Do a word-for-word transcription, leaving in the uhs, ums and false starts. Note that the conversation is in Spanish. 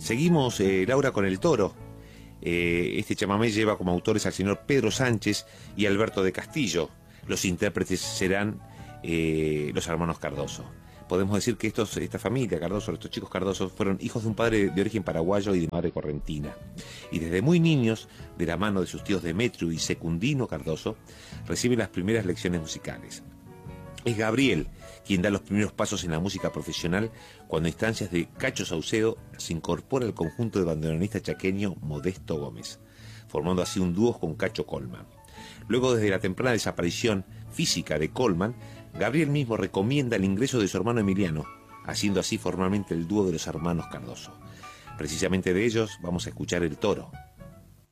Seguimos, eh, Laura, con el Toro. Eh, este chamamé lleva como autores al señor Pedro Sánchez y Alberto de Castillo. Los intérpretes serán eh, los hermanos Cardoso. Podemos decir que estos, esta familia Cardoso, estos chicos Cardoso, fueron hijos de un padre de origen paraguayo y de madre correntina. Y desde muy niños, de la mano de sus tíos Demetrio y Secundino Cardoso, reciben las primeras lecciones musicales. Es Gabriel quien da los primeros pasos en la música profesional cuando a instancias de Cacho Saucedo se incorpora al conjunto de bandoneonista chaqueño Modesto Gómez, formando así un dúo con Cacho Colman. Luego, desde la temprana desaparición física de Colman, Gabriel mismo recomienda el ingreso de su hermano Emiliano, haciendo así formalmente el dúo de los hermanos Cardoso. Precisamente de ellos vamos a escuchar El Toro.